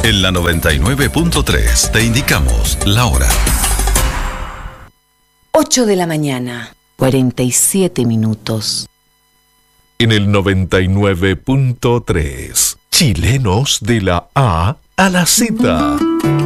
En la 99.3 te indicamos la hora. 8 de la mañana, 47 minutos. En el 99.3, chilenos de la A a la Z.